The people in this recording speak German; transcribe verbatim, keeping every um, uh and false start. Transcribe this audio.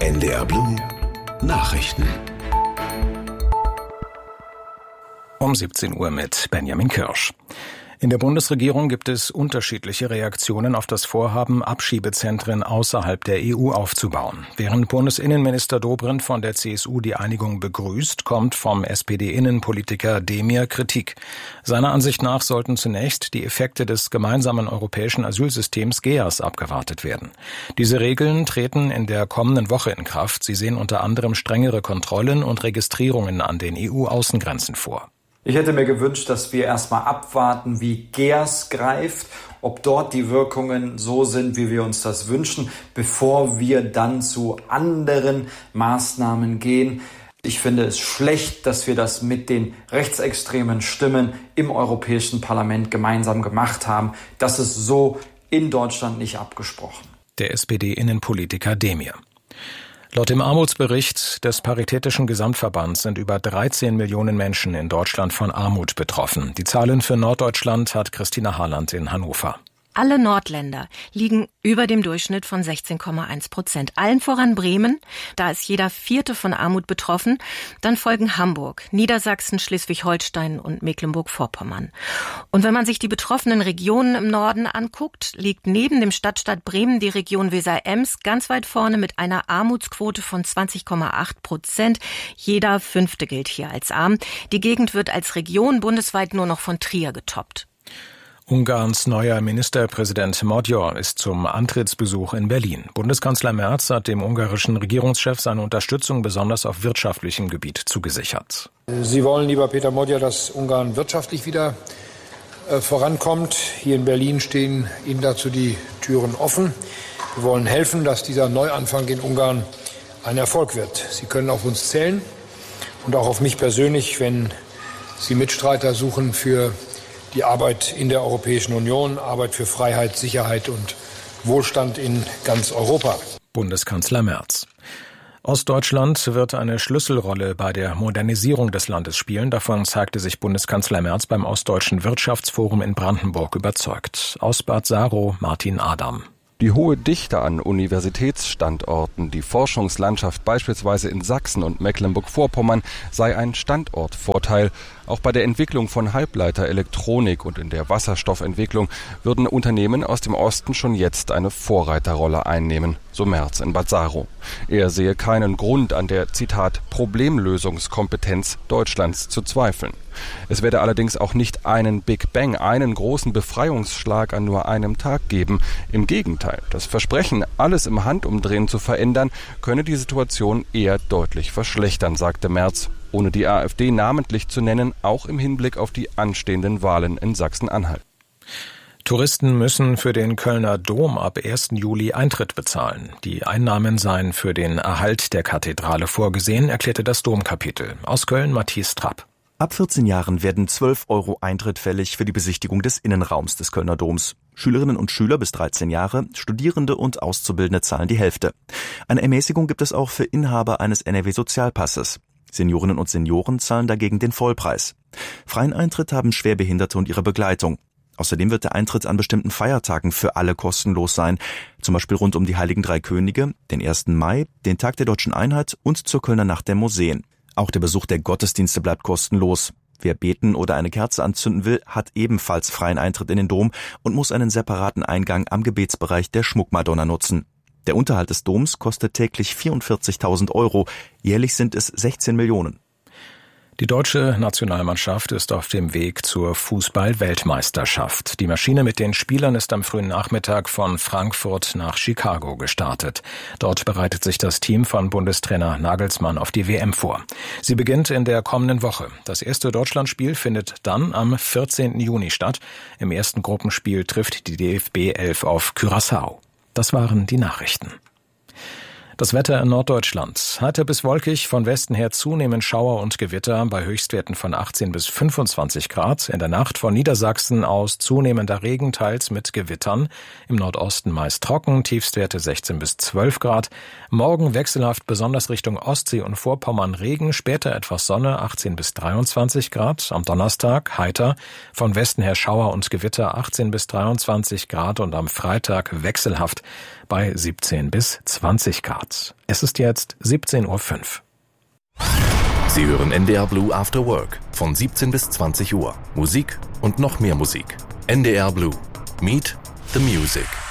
N D R Blue Nachrichten. Um siebzehn Uhr mit Benjamin Kirsch. In der Bundesregierung gibt es unterschiedliche Reaktionen auf das Vorhaben, Abschiebezentren außerhalb der E U aufzubauen. Während Bundesinnenminister Dobrindt von der C S U die Einigung begrüßt, kommt vom S P D-Innenpolitiker Demir Kritik. Seiner Ansicht nach sollten zunächst die Effekte des gemeinsamen europäischen Asylsystems G E A S abgewartet werden. Diese Regeln treten in der kommenden Woche in Kraft. Sie sehen unter anderem strengere Kontrollen und Registrierungen an den E U-Außengrenzen vor. Ich hätte mir gewünscht, dass wir erstmal abwarten, wie G E A S greift, ob dort die Wirkungen so sind, wie wir uns das wünschen, bevor wir dann zu anderen Maßnahmen gehen. Ich finde es schlecht, dass wir das mit den rechtsextremen Stimmen im Europäischen Parlament gemeinsam gemacht haben. Das ist so in Deutschland nicht abgesprochen. Der S P D-Innenpolitiker Demir. Laut dem Armutsbericht des Paritätischen Gesamtverbands sind über dreizehn Millionen Menschen in Deutschland von Armut betroffen. Die Zahlen für Norddeutschland hat Christina Harland in Hannover. Alle Nordländer liegen über dem Durchschnitt von sechzehn Komma eins Prozent. Allen voran Bremen, da ist jeder Vierte von Armut betroffen. Dann folgen Hamburg, Niedersachsen, Schleswig-Holstein und Mecklenburg-Vorpommern. Und wenn man sich die betroffenen Regionen im Norden anguckt, liegt neben dem Stadtstaat Bremen die Region Weser-Ems ganz weit vorne mit einer Armutsquote von zwanzig Komma acht Prozent. Jeder Fünfte gilt hier als arm. Die Gegend wird als Region bundesweit nur noch von Trier getoppt. Ungarns neuer Ministerpräsident Magyar ist zum Antrittsbesuch in Berlin. Bundeskanzler Merz hat dem ungarischen Regierungschef seine Unterstützung besonders auf wirtschaftlichem Gebiet zugesichert. Sie wollen, lieber Peter Magyar, dass Ungarn wirtschaftlich wieder äh, vorankommt. Hier in Berlin stehen Ihnen dazu die Türen offen. Wir wollen helfen, dass dieser Neuanfang in Ungarn ein Erfolg wird. Sie können auf uns zählen und auch auf mich persönlich, wenn Sie Mitstreiter suchen für die Arbeit in der Europäischen Union, Arbeit für Freiheit, Sicherheit und Wohlstand in ganz Europa. Bundeskanzler Merz. Ostdeutschland wird eine Schlüsselrolle bei der Modernisierung des Landes spielen. Davon zeigte sich Bundeskanzler Merz beim Ostdeutschen Wirtschaftsforum in Brandenburg überzeugt. Aus Bad Saro Martin Adam. Die hohe Dichte an Universitätsstandorten, die Forschungslandschaft beispielsweise in Sachsen und Mecklenburg-Vorpommern sei ein Standortvorteil. Auch bei der Entwicklung von Halbleiterelektronik und in der Wasserstoffentwicklung würden Unternehmen aus dem Osten schon jetzt eine Vorreiterrolle einnehmen, so Merz in Bad Saro. Er sehe keinen Grund an der, Zitat, Problemlösungskompetenz Deutschlands zu zweifeln. Es werde allerdings auch nicht einen Big Bang, einen großen Befreiungsschlag an nur einem Tag geben. Im Gegenteil, das Versprechen, alles im Handumdrehen zu verändern, könne die Situation eher deutlich verschlechtern, sagte Merz, ohne die AfD namentlich zu nennen, auch im Hinblick auf die anstehenden Wahlen in Sachsen-Anhalt. Touristen müssen für den Kölner Dom ab ersten Juli Eintritt bezahlen. Die Einnahmen seien für den Erhalt der Kathedrale vorgesehen, erklärte das Domkapitel. Aus Köln Matthias Trapp. Ab vierzehn Jahren werden zwölf Euro Eintritt fällig für die Besichtigung des Innenraums des Kölner Doms. Schülerinnen und Schüler bis dreizehn Jahre, Studierende und Auszubildende zahlen die Hälfte. Eine Ermäßigung gibt es auch für Inhaber eines N R W-Sozialpasses. Seniorinnen und Senioren zahlen dagegen den Vollpreis. Freien Eintritt haben Schwerbehinderte und ihre Begleitung. Außerdem wird der Eintritt an bestimmten Feiertagen für alle kostenlos sein, zum Beispiel rund um die Heiligen Drei Könige, den ersten Mai, den Tag der Deutschen Einheit und zur Kölner Nacht der Museen. Auch der Besuch der Gottesdienste bleibt kostenlos. Wer beten oder eine Kerze anzünden will, hat ebenfalls freien Eintritt in den Dom und muss einen separaten Eingang am Gebetsbereich der Schmuckmadonna nutzen. Der Unterhalt des Doms kostet täglich vierundvierzigtausend Euro, jährlich sind es sechzehn Millionen. Die deutsche Nationalmannschaft ist auf dem Weg zur Fußball-Weltmeisterschaft. Die Maschine mit den Spielern ist am frühen Nachmittag von Frankfurt nach Chicago gestartet. Dort bereitet sich das Team von Bundestrainer Nagelsmann auf die W M vor. Sie beginnt in der kommenden Woche. Das erste Deutschlandspiel findet dann am vierzehnten Juni statt. Im ersten Gruppenspiel trifft die D F B elf auf Curaçao. Das waren die Nachrichten. Das Wetter in Norddeutschland. Heiter bis wolkig, von Westen her zunehmend Schauer und Gewitter bei Höchstwerten von achtzehn bis fünfundzwanzig Grad. In der Nacht von Niedersachsen aus zunehmender Regen, teils mit Gewittern. Im Nordosten meist trocken, Tiefstwerte sechzehn bis zwölf Grad. Morgen wechselhaft, besonders Richtung Ostsee und Vorpommern Regen, später etwas Sonne, achtzehn bis dreiundzwanzig Grad. Am Donnerstag heiter, von Westen her Schauer und Gewitter, achtzehn bis dreiundzwanzig Grad und am Freitag wechselhaft bei siebzehn bis zwanzig Grad. Es ist jetzt siebzehn Uhr fünf. Sie hören N D R Blue After Work von siebzehn bis zwanzig Uhr. Musik und noch mehr Musik. N D R Blue. Meet the Music.